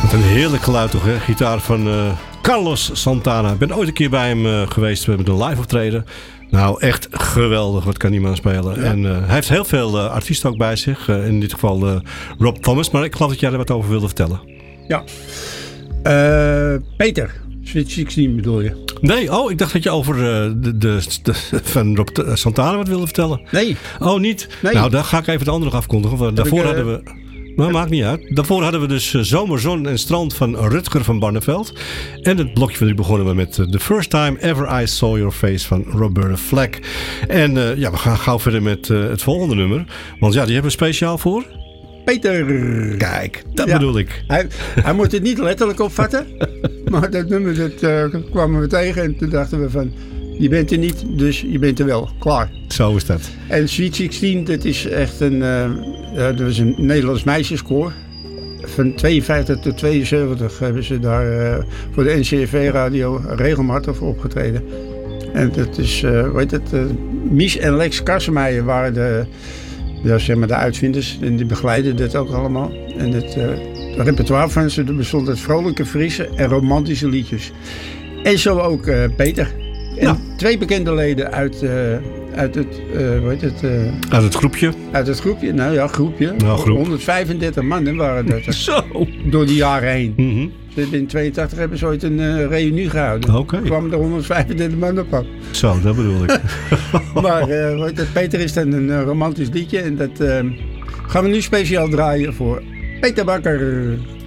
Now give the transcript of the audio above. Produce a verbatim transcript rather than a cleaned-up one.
Een heerlijk geluid toch, hè? Gitaar van uh, Carlos Santana. Ik ben ooit een keer bij hem uh, geweest met een live optreden. Nou, echt geweldig. Wat kan die man spelen. Ja. En uh, hij heeft heel veel uh, artiesten ook bij zich. Uh, in dit geval uh, Rob Thomas. Maar ik geloof dat jij er wat over wilde vertellen. Ja. Uh, Peter. Sweet zestien bedoel je? Nee, oh, ik dacht dat je over uh, de, de, de, van Rob Santana wat wilde vertellen. Nee. Oh, niet? Nee. Nou, dan ga ik even de andere nog afkondigen. Want daarvoor ik, uh, hadden we... Maar maakt niet uit. Daarvoor hadden we dus uh, Zomerzon en Strand van Rutger van Barneveld. En het blokje van nu begonnen we met uh, The First Time Ever I Saw Your Face van Roberta Flack. En uh, ja, we gaan gauw verder met uh, het volgende nummer. Want ja, die hebben we speciaal voor... Peter. Kijk, dat ja, bedoel ik. Hij, hij moet het niet letterlijk opvatten. Maar dat nummer, dat uh, kwamen we tegen. En toen dachten we van... Je bent er niet, dus je bent er wel. Klaar. Zo is dat. En Sweet zestien, dat is echt een... Uh, uh, dat was een Nederlands meisjeskoor. Van tweeënvijftig tot tweeënzeventig hebben ze daar uh, voor de N C R V-radio regelmatig opgetreden. En dat is, uh, hoe heet het, uh, Mies en Lex Karsemeijer waren de, ja, zeg maar de uitvinders. En die begeleiden dit ook allemaal. En het uh, repertoire van ze bestond uit vrolijke, frisse en romantische liedjes. En zo ook uh, Peter. En nou. twee bekende leden uit, uh, uit, het, uh, hoe heet het, uh, uit het groepje. Uit het groepje, nou ja, groepje. Nou, groep. honderdvijfendertig mannen waren dat. Zo. Door de jaren heen. Mm-hmm. In tweeëntachtig hebben ze ooit een uh, reunie gehouden. Oké. Er kwamen er honderdvijfendertig man op af. Zo, dat bedoel ik. Maar uh, het, Peter is dan een uh, romantisch liedje. En dat uh, gaan we nu speciaal draaien voor Peter Bakker.